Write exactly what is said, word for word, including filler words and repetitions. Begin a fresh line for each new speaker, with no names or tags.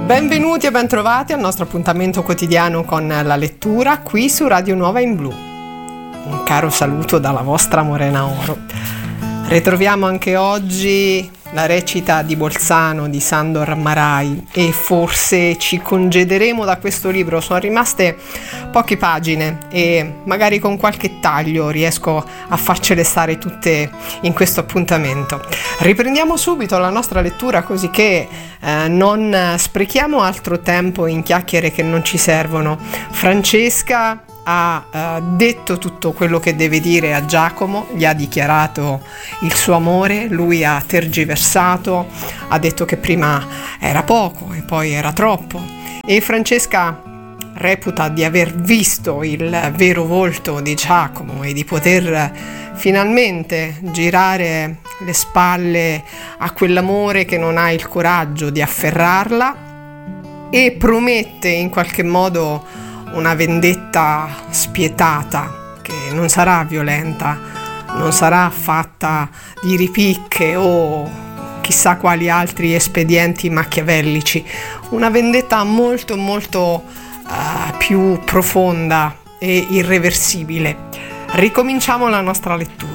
Benvenuti e bentrovati al nostro appuntamento quotidiano con la lettura qui su Radio Nuova in Blu. Un caro saluto dalla vostra Morena Oro. Ritroviamo anche oggi la recita di Bolzano di Sandor Marai e forse ci congederemo da questo libro. Sono rimaste poche pagine e magari con qualche taglio riesco a farcele stare tutte in questo appuntamento. Riprendiamo subito la nostra lettura così che eh, non sprechiamo altro tempo in chiacchiere che non ci servono. Francesca ha uh, detto tutto quello che deve dire a Giacomo, gli ha dichiarato il suo amore, lui ha tergiversato, ha detto che prima era poco e poi era troppo, e Francesca reputa di aver visto il vero volto di Giacomo e di poter finalmente girare le spalle a quell'amore che non ha il coraggio di afferrarla, e promette in qualche modo una vendetta spietata che non sarà violenta, non sarà fatta di ripicche o chissà quali altri espedienti machiavellici, una vendetta molto molto uh, più profonda e irreversibile. Ricominciamo la nostra lettura.